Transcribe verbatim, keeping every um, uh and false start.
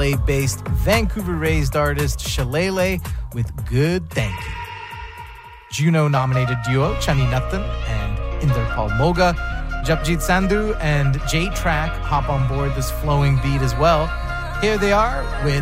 A-based, Vancouver-raised artist Shalele with Good Thank You. Juno-nominated duo Chani Nathan and Inderpal Moga, Japjit Sandhu and J-Track hop on board this flowing beat as well. Here they are with